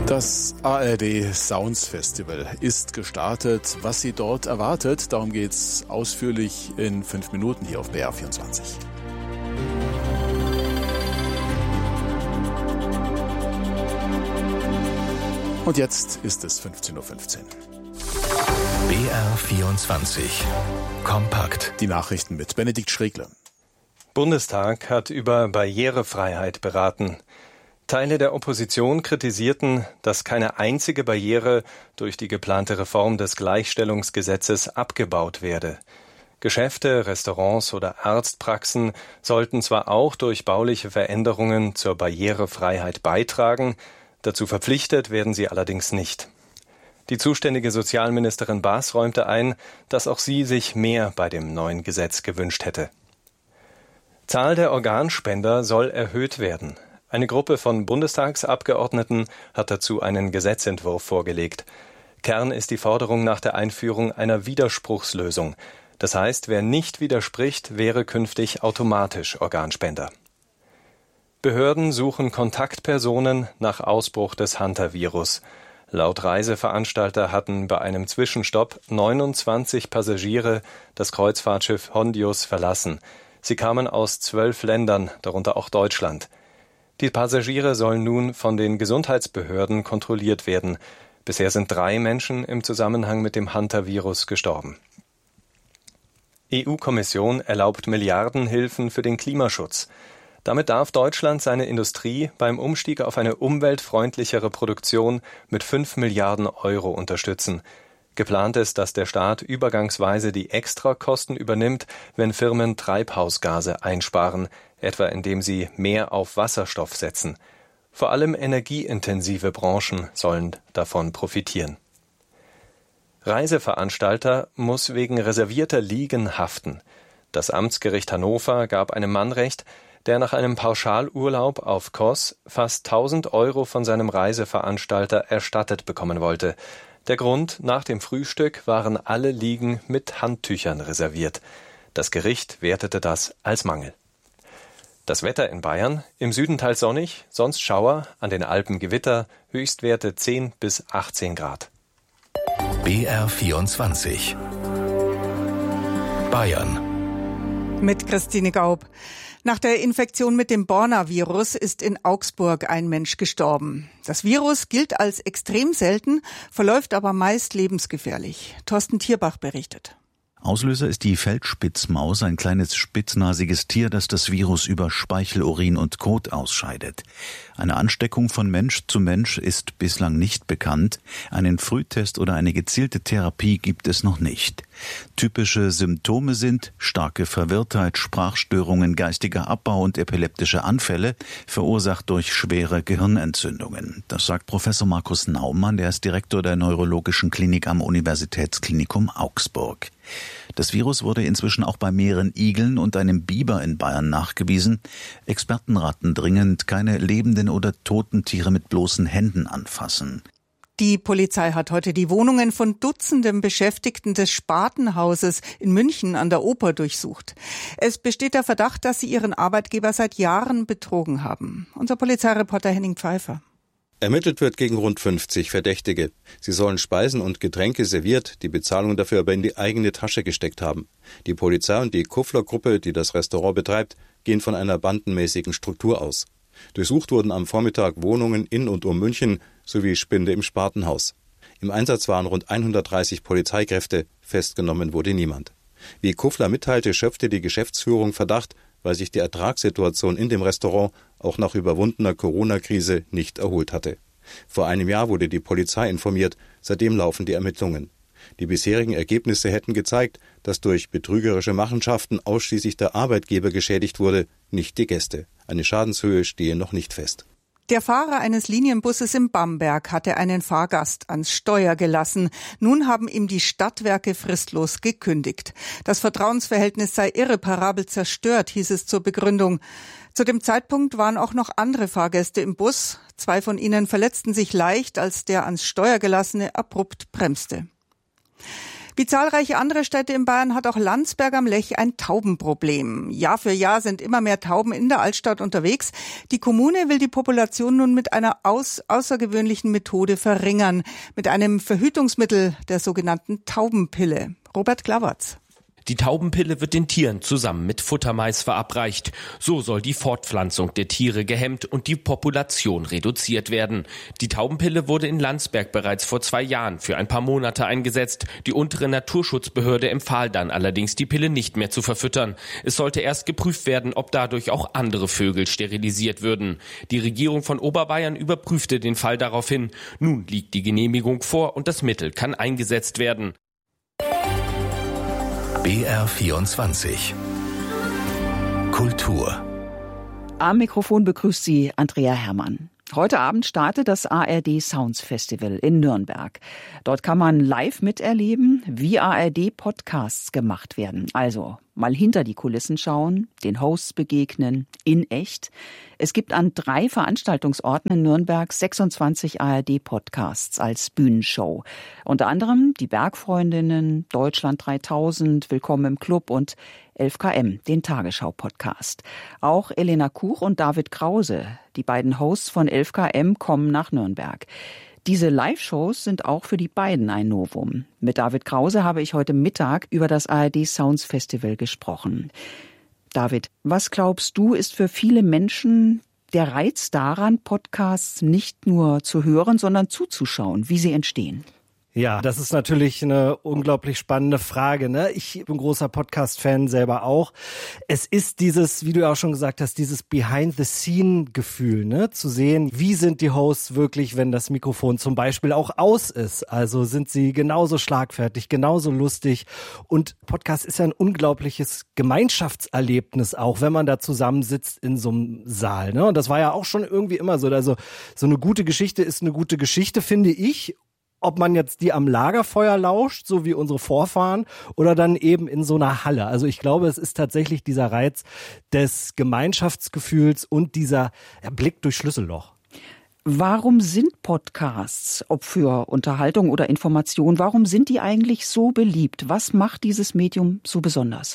Das ARD Sounds Festival ist gestartet. Was Sie dort erwartet, darum geht's ausführlich in 5 Minuten hier auf BR24. Und jetzt ist es 15:15 Uhr. BR24 Kompakt. Die Nachrichten mit Benedikt Schregle. Bundestag hat über Barrierefreiheit beraten. Teile der Opposition kritisierten, dass keine einzige Barriere durch die geplante Reform des Gleichstellungsgesetzes abgebaut werde. Geschäfte, Restaurants oder Arztpraxen sollten zwar auch durch bauliche Veränderungen zur Barrierefreiheit beitragen, dazu verpflichtet werden sie allerdings nicht. Die zuständige Sozialministerin Baas räumte ein, dass auch sie sich mehr bei dem neuen Gesetz gewünscht hätte. Zahl der Organspender soll erhöht werden. Eine Gruppe von Bundestagsabgeordneten hat dazu einen Gesetzentwurf vorgelegt. Kern ist die Forderung nach der Einführung einer Widerspruchslösung. Das heißt, wer nicht widerspricht, wäre künftig automatisch Organspender. Behörden suchen Kontaktpersonen nach Ausbruch des Hunter-Virus. Laut Reiseveranstalter hatten bei einem Zwischenstopp 29 Passagiere das Kreuzfahrtschiff Hondius verlassen. Sie kamen aus 12 Ländern, darunter auch Deutschland. Die Passagiere sollen nun von den Gesundheitsbehörden kontrolliert werden. Bisher sind 3 Menschen im Zusammenhang mit dem Hunter-Virus gestorben. EU-Kommission erlaubt Milliardenhilfen für den Klimaschutz. Damit darf Deutschland seine Industrie beim Umstieg auf eine umweltfreundlichere Produktion mit 5 Milliarden Euro unterstützen. Geplant ist, dass der Staat übergangsweise die Extrakosten übernimmt, wenn Firmen Treibhausgase einsparen, etwa indem sie mehr auf Wasserstoff setzen. Vor allem energieintensive Branchen sollen davon profitieren. Reiseveranstalter muss wegen reservierter Liegen haften. Das Amtsgericht Hannover gab einem Mann Recht, der nach einem Pauschalurlaub auf Kos fast 1.000 Euro von seinem Reiseveranstalter erstattet bekommen wollte. Der Grund: nach dem Frühstück waren alle Liegen mit Handtüchern reserviert. Das Gericht wertete das als Mangel. Das Wetter in Bayern: im Süden teils sonnig, sonst Schauer, an den Alpen Gewitter, Höchstwerte 10 bis 18 Grad. BR24 Bayern mit Christine Gaub. Nach der Infektion mit dem Borna-Virus ist in Augsburg ein Mensch gestorben. Das Virus gilt als extrem selten, verläuft aber meist lebensgefährlich. Thorsten Thierbach berichtet. Auslöser ist die Feldspitzmaus, ein kleines spitznasiges Tier, das das Virus über Speichel, Urin und Kot ausscheidet. Eine Ansteckung von Mensch zu Mensch ist bislang nicht bekannt. Einen Frühtest oder eine gezielte Therapie gibt es noch nicht. Typische Symptome sind starke Verwirrtheit, Sprachstörungen, geistiger Abbau und epileptische Anfälle, verursacht durch schwere Gehirnentzündungen. Das sagt Professor Markus Naumann, der ist Direktor der Neurologischen Klinik am Universitätsklinikum Augsburg. Das Virus wurde inzwischen auch bei mehreren Igeln und einem Biber in Bayern nachgewiesen. Experten raten dringend, keine lebenden oder toten Tiere mit bloßen Händen anfassen. Die Polizei hat heute die Wohnungen von Dutzenden Beschäftigten des Spatenhauses in München an der Oper durchsucht. Es besteht der Verdacht, dass sie ihren Arbeitgeber seit Jahren betrogen haben. Unser Polizeireporter Henning Pfeiffer. Ermittelt wird gegen rund 50 Verdächtige. Sie sollen Speisen und Getränke serviert, die Bezahlung dafür aber in die eigene Tasche gesteckt haben. Die Polizei und die Kuffler-Gruppe, die das Restaurant betreibt, gehen von einer bandenmäßigen Struktur aus. Durchsucht wurden am Vormittag Wohnungen in und um München sowie Spinde im Spatenhaus. Im Einsatz waren rund 130 Polizeikräfte, festgenommen wurde niemand. Wie Kuffler mitteilte, schöpfte die Geschäftsführung Verdacht, weil sich die Ertragssituation in dem Restaurant auch nach überwundener Corona-Krise nicht erholt hatte. Vor einem Jahr wurde die Polizei informiert, seitdem laufen die Ermittlungen. Die bisherigen Ergebnisse hätten gezeigt, dass durch betrügerische Machenschaften ausschließlich der Arbeitgeber geschädigt wurde, nicht die Gäste. Eine Schadenshöhe stehe noch nicht fest. Der Fahrer eines Linienbusses in Bamberg hatte einen Fahrgast ans Steuer gelassen. Nun haben ihm die Stadtwerke fristlos gekündigt. Das Vertrauensverhältnis sei irreparabel zerstört, hieß es zur Begründung. Zu dem Zeitpunkt waren auch noch andere Fahrgäste im Bus. 2 von ihnen verletzten sich leicht, als der ans Steuer gelassene abrupt bremste. Wie zahlreiche andere Städte in Bayern hat auch Landsberg am Lech ein Taubenproblem. Jahr für Jahr sind immer mehr Tauben in der Altstadt unterwegs. Die Kommune will die Population nun mit einer außergewöhnlichen Methode verringern, mit einem Verhütungsmittel, der sogenannten Taubenpille. Robert Glawarz. Die Taubenpille wird den Tieren zusammen mit Futtermais verabreicht. So soll die Fortpflanzung der Tiere gehemmt und die Population reduziert werden. Die Taubenpille wurde in Landsberg bereits vor 2 Jahren für ein paar Monate eingesetzt. Die untere Naturschutzbehörde empfahl dann allerdings, die Pille nicht mehr zu verfüttern. Es sollte erst geprüft werden, ob dadurch auch andere Vögel sterilisiert würden. Die Regierung von Oberbayern überprüfte den Fall daraufhin. Nun liegt die Genehmigung vor und das Mittel kann eingesetzt werden. BR24 Kultur. Am Mikrofon begrüßt Sie Andrea Herrmann. Heute Abend startet das ARD Sounds Festival in Nürnberg. Dort kann man live miterleben, wie ARD-Podcasts gemacht werden. Also mal hinter die Kulissen schauen, den Hosts begegnen, in echt. Es gibt an 3 Veranstaltungsorten in Nürnberg 26 ARD-Podcasts als Bühnenshow. Unter anderem die Bergfreundinnen, Deutschland 3000, Willkommen im Club und 11KM, den Tagesschau-Podcast. Auch Elena Kuch und David Krause, die beiden Hosts von 11KM, kommen nach Nürnberg. Diese Live-Shows sind auch für die beiden ein Novum. Mit David Krause habe ich heute Mittag über das ARD Sounds Festival gesprochen. David, was glaubst du, ist für viele Menschen der Reiz daran, Podcasts nicht nur zu hören, sondern zuzuschauen, wie sie entstehen? Ja, das ist natürlich eine unglaublich spannende Frage, ne? Ich bin großer Podcast-Fan selber auch. Es ist dieses, wie du ja auch schon gesagt hast, dieses Behind-the-Scene-Gefühl, ne? Zu sehen, wie sind die Hosts wirklich, wenn das Mikrofon zum Beispiel auch aus ist. Also sind sie genauso schlagfertig, genauso lustig. Und Podcast ist ja ein unglaubliches Gemeinschaftserlebnis auch, wenn man da zusammensitzt in so einem Saal, ne? Und das war ja auch schon irgendwie immer so. Also so eine gute Geschichte ist eine gute Geschichte, finde ich. Ob man jetzt die am Lagerfeuer lauscht, so wie unsere Vorfahren, oder dann eben in so einer Halle. Also ich glaube, es ist tatsächlich dieser Reiz des Gemeinschaftsgefühls und dieser Blick durch Schlüsselloch. Warum sind Podcasts, ob für Unterhaltung oder Information, warum sind die eigentlich so beliebt? Was macht dieses Medium so besonders?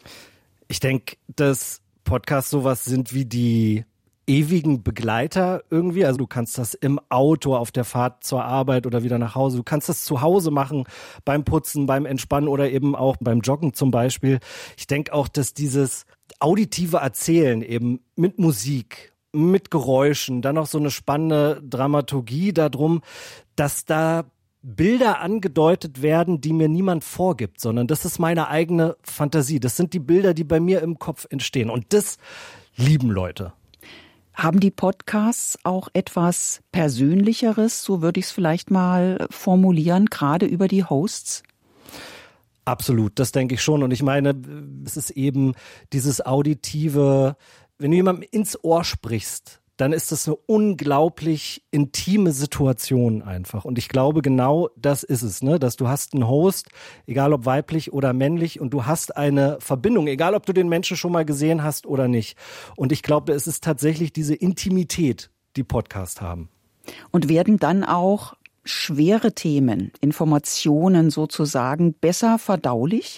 Ich denke, dass Podcasts sowas sind wie die ewigen Begleiter irgendwie. Also du kannst das im Auto auf der Fahrt zur Arbeit oder wieder nach Hause. Du kannst das zu Hause machen, beim Putzen, beim Entspannen oder eben auch beim Joggen zum Beispiel. Ich denke auch, dass dieses auditive Erzählen eben mit Musik, mit Geräuschen, dann noch so eine spannende Dramaturgie darum, dass da Bilder angedeutet werden, die mir niemand vorgibt, sondern das ist meine eigene Fantasie. Das sind die Bilder, die bei mir im Kopf entstehen. Und das lieben Leute. Haben die Podcasts auch etwas Persönlicheres, so würde ich es vielleicht mal formulieren, gerade über die Hosts? Absolut, das denke ich schon. Und ich meine, es ist eben dieses auditive, wenn du jemandem ins Ohr sprichst, dann ist das eine unglaublich intime Situation einfach. Und ich glaube, genau das ist es, ne? Dass du hast einen Host, egal ob weiblich oder männlich, und du hast eine Verbindung, egal ob du den Menschen schon mal gesehen hast oder nicht. Und ich glaube, es ist tatsächlich diese Intimität, die Podcasts haben. Und werden dann auch schwere Themen, Informationen sozusagen besser verdaulich?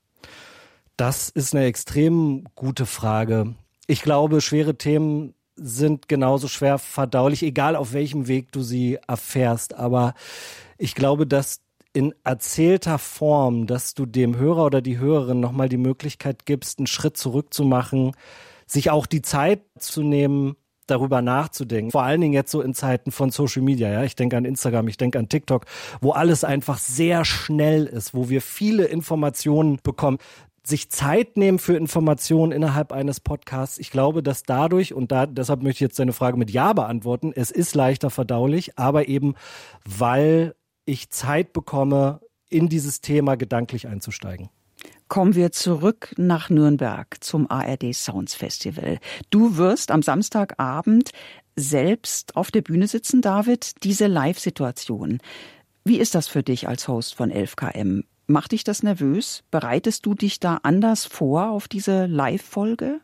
Das ist eine extrem gute Frage. Ich glaube, schwere Themen sind genauso schwer verdaulich, egal auf welchem Weg du sie erfährst. Aber ich glaube, dass in erzählter Form, dass du dem Hörer oder die Hörerin nochmal die Möglichkeit gibst, einen Schritt zurück zu machen, sich auch die Zeit zu nehmen, darüber nachzudenken. Vor allen Dingen jetzt so in Zeiten von Social Media, ja. Ich denke an Instagram, ich denke an TikTok, wo alles einfach sehr schnell ist, wo wir viele Informationen bekommen. Sich Zeit nehmen für Informationen innerhalb eines Podcasts. Ich glaube, dass dadurch, und deshalb möchte ich jetzt deine Frage mit Ja beantworten, es ist leichter verdaulich, aber eben, weil ich Zeit bekomme, in dieses Thema gedanklich einzusteigen. Kommen wir zurück nach Nürnberg zum ARD Sounds Festival. Du wirst am Samstagabend selbst auf der Bühne sitzen, David, diese Live-Situation. Wie ist das für dich als Host von 11KM? Macht dich das nervös? Bereitest du dich da anders vor auf diese Live-Folge?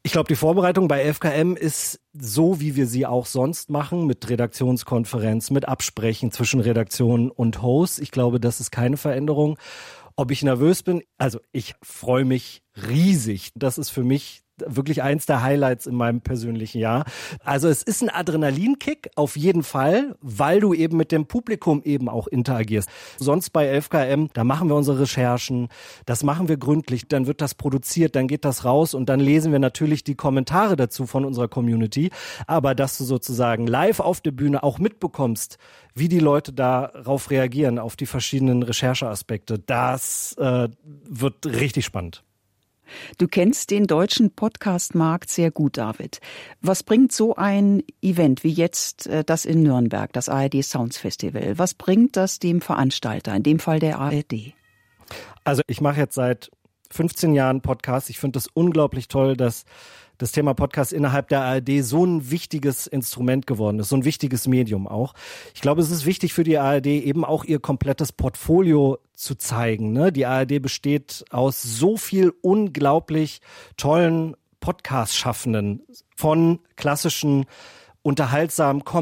Ich glaube, die Vorbereitung bei 11KM ist so, wie wir sie auch sonst machen, mit Redaktionskonferenz, mit Absprechen zwischen Redaktion und Host. Ich glaube, das ist keine Veränderung. Ob ich nervös bin? Also ich freue mich riesig. Das ist für mich wirklich eins der Highlights in meinem persönlichen Jahr. Also es ist ein Adrenalinkick auf jeden Fall, weil du eben mit dem Publikum eben auch interagierst. Sonst bei 11KM, da machen wir unsere Recherchen, das machen wir gründlich, dann wird das produziert, dann geht das raus und dann lesen wir natürlich die Kommentare dazu von unserer Community. Aber dass du sozusagen live auf der Bühne auch mitbekommst, wie die Leute darauf reagieren, auf die verschiedenen Rechercheaspekte, das wird richtig spannend. Du kennst den deutschen Podcast-Markt sehr gut, David. Was bringt so ein Event wie jetzt das in Nürnberg, das ARD Sounds Festival? Was bringt das dem Veranstalter, in dem Fall der ARD? Also ich mache jetzt seit 15 Jahren Podcast. Ich finde es unglaublich toll, dass das Thema Podcast innerhalb der ARD so ein wichtiges Instrument geworden ist, so ein wichtiges Medium auch. Ich glaube, es ist wichtig für die ARD eben auch ihr komplettes Portfolio zu zeigen. Ne? Die ARD besteht aus so viel unglaublich tollen Podcast-Schaffenden, von klassischen, unterhaltsamen